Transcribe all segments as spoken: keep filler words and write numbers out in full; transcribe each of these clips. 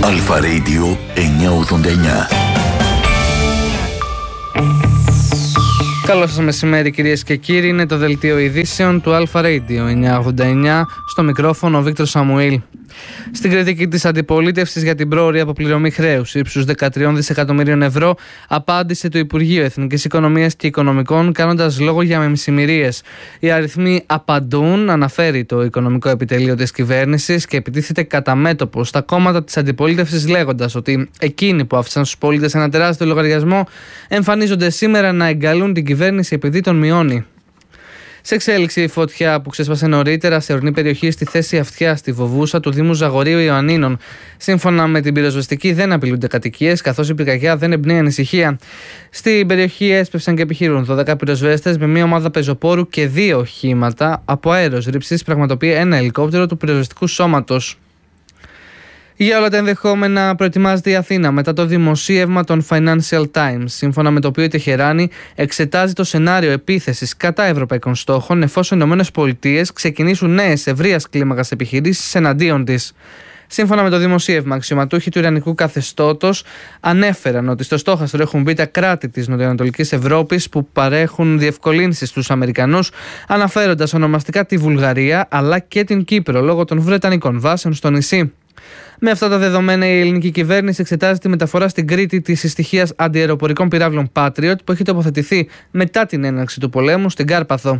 Αλφα Radio εννιακόσια ογδόντα εννιά. Καλό σας μεσημέρι κυρίες και κύριοι, είναι το δελτίο ειδήσεων του Αλφα Radio εννιακόσια ογδόντα εννιά, στο μικρόφωνο ο Βίκτορ Σαμουήλ. Στην κριτική της αντιπολίτευσης για την πρόωρη αποπληρωμή χρέους ύψους δεκατρία δισεκατομμυρίων ευρώ, απάντησε το Υπουργείο Εθνικής Οικονομίας και Οικονομικών, κάνοντας λόγο για μεμισημερίες. Οι αριθμοί απαντούν, αναφέρει το Οικονομικό Επιτελείο της Κυβέρνησης, και επιτίθεται κατά μέτωπο στα κόμματα της αντιπολίτευσης, λέγοντας ότι εκείνοι που άφησαν στους πολίτες ένα τεράστιο λογαριασμό εμφανίζονται σήμερα να εγκαλούν την κυβέρνηση επειδή τον μειώνει. Σε εξέλιξη, η φωτιά που ξέσπασε νωρίτερα σε ορεινή περιοχή στη θέση Αυτιά στη Βοβούσα του Δήμου Ζαγορείου Ιωαννίνων. Σύμφωνα με την πυροσβεστική, δεν απειλούνται κατοικίες, καθώς η πυρκαγιά δεν εμπνέει ανησυχία. Στην περιοχή έσπευσαν και επιχειρούν δώδεκα πυροσβέστες με μία ομάδα πεζοπόρου και δύο οχήματα. Από αέρος ρήψης πραγματοποιεί ένα ελικόπτερο του πυροσβεστικού σώματος. Για όλα τα ενδεχόμενα προετοιμάζεται η Αθήνα μετά το δημοσίευμα των Financial Times, σύμφωνα με το οποίο η Τεχεράνη εξετάζει το σενάριο επίθεσης κατά ευρωπαϊκών στόχων εφόσον οι ΗΠΑ ξεκινήσουν νέες ευρείας κλίμακας επιχειρήσεις εναντίον της. Σύμφωνα με το δημοσίευμα, αξιωματούχοι του Ιρανικού καθεστώτος ανέφεραν ότι στο στόχαστρο έχουν μπει τα κράτη της Νοτιοανατολικής Ευρώπης που παρέχουν διευκολύνσεις στους Αμερικανούς, αναφέροντας ονομαστικά τη Βουλγαρία αλλά και την Κύπρο λόγω των βρετανικών βάσεων στο νησί. Με αυτά τα δεδομένα, η ελληνική κυβέρνηση εξετάζει τη μεταφορά στην Κρήτη της συστοιχίας αντιαεροπορικών πυράβλων Patriot που έχει τοποθετηθεί μετά την έναρξη του πολέμου στην Κάρπαθο.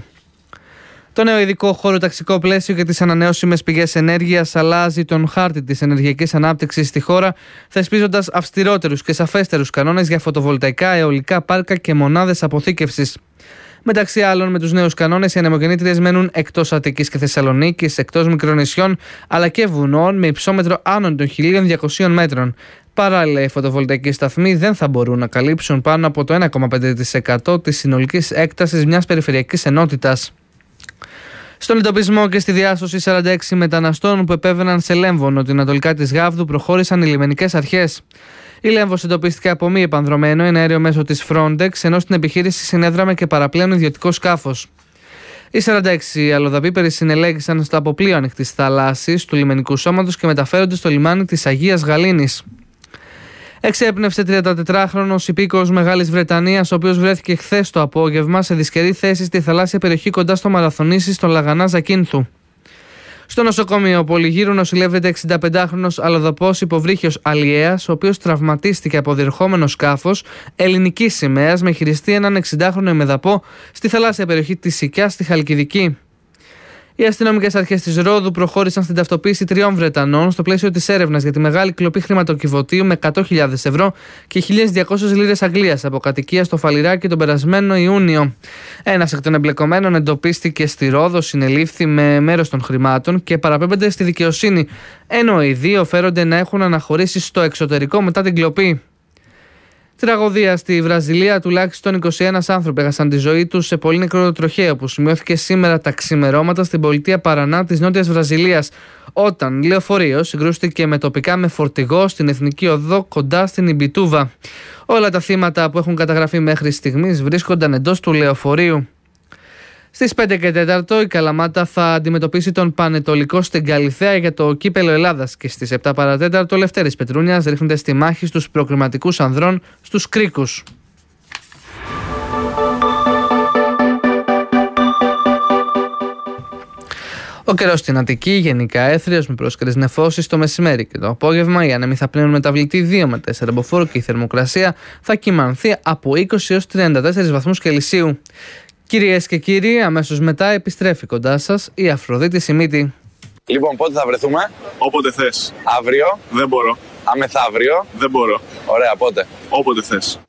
Το νέο ειδικό χωροταξικό πλαίσιο για τις ανανεώσιμες πηγές ενέργειας αλλάζει τον χάρτη της ενεργειακής ανάπτυξης στη χώρα, θεσπίζοντας αυστηρότερους και σαφέστερους κανόνες για φωτοβολταϊκά, αιωλικά πάρκα και μονάδες αποθήκευσης. Μεταξύ άλλων, με τους νέους κανόνες, οι ανεμογεννήτριες μένουν εκτός Αττικής και Θεσσαλονίκης, εκτός μικρονησιών αλλά και βουνών με υψόμετρο άνω των χίλια διακοσίων μέτρων. Παράλληλα, οι φωτοβολταϊκοί σταθμοί δεν θα μπορούν να καλύψουν πάνω από το ένα κόμμα πέντε τοις εκατό της συνολικής έκτασης μιας περιφερειακής ενότητας. Στον εντοπισμό και στη διάσωση σαράντα έξι μεταναστών που επέβαιναν σε Λέμβο, νοτιοανατολικά της Γάβδου, προχώρησαν οι λιμενικές αρχές. Η Λέμβος εντοπίστηκε από μη επανδρομένο ένα αέριο μέσω της Frontex, ενώ στην επιχείρηση συνέδραμε και παραπλέον ιδιωτικό σκάφος. Οι σαράντα έξι αλλοδαποί περισυνελέγησαν στο αποπλοίο ανοιχτής θαλάσσης του λιμενικού σώματος και μεταφέρονται στο λιμάνι της Αγίας Γαλήνης. Εξέπνευσε τριαντατετράχρονος υπήκοος Μεγάλης Βρετανίας, ο οποίος βρέθηκε χθες το απόγευμα σε δυσκερή θέση στη θαλάσσια περιοχή κοντά στο Μαραθωνήσι στον Λαγανά Ζακίνθου. Στο νοσοκομείο Πολυγύρου νοσηλεύεται εξηνταπεντάχρονος αλλοδαπός υποβρύχιος αλλιέας, ο οποίος τραυματίστηκε από διερχόμενο σκάφος ελληνικής σημαίας με χειριστή έναν εξηντάχρονο ημεδαπό στη θαλάσσια περιοχή της Σικιάς στη Χαλκιδική. Οι αστυνομικές αρχές της Ρόδου προχώρησαν στην ταυτοποίηση τριών Βρετανών στο πλαίσιο της έρευνας για τη μεγάλη κλοπή χρηματοκιβωτίου με εκατό χιλιάδες ευρώ και χίλιες διακόσιες λίρες Αγγλίας από κατοικία στο Φαλιράκι τον περασμένο Ιούνιο. Ένας εκ των εμπλεκομένων εντοπίστηκε στη Ρόδο, συνελήφθη με μέρος των χρημάτων και παραπέμπεται στη δικαιοσύνη, ενώ οι δύο φέρονται να έχουν αναχωρήσει στο εξωτερικό μετά την κλοπή. Τραγωδία στη Βραζιλία, τουλάχιστον είκοσι ένας άνθρωποι έχασαν τη ζωή τους σε πολύ νεκρό τροχαίο που σημειώθηκε σήμερα τα ξημερώματα στην πολιτεία Παρανά της Νότιας Βραζιλίας, όταν λεωφορείο συγκρούστηκε με τοπικά με φορτηγό στην Εθνική Οδό κοντά στην Ιμπιτούβα. Όλα τα θύματα που έχουν καταγραφεί μέχρι στιγμής βρίσκονταν εντός του λεωφορείου. Στις πέντε και τέσσερα η Καλαμάτα θα αντιμετωπίσει τον Πανετολικό στην Καλιθέα για το Κύπελλο Ελλάδας και στις επτά παρά τέταρτο ο Λευτέρης Πετρούνιας ρίχνεται στη μάχη στους προκριματικούς ανδρών στους Κρίκους. Ο καιρός στην Αττική γενικά έθριος με πρόσκαιρες νεφώσεις το μεσημέρι και το απόγευμα. Οι άνεμοι θα πλύνουν μεταβλητή δύο με τέσσερα μποφόρ και η θερμοκρασία θα κυμανθεί από είκοσι έως τριάντα τέσσερις βαθμούς Κελσίου. Κυρίες και κύριοι, αμέσως μετά επιστρέφει κοντά σας η Αφροδίτη Σιμίτη. Λοιπόν, πότε θα βρεθούμε? Όποτε θες. Αύριο? Δεν μπορώ. Αμεθαύριο? Δεν μπορώ. Ωραία, πότε? Όποτε θες.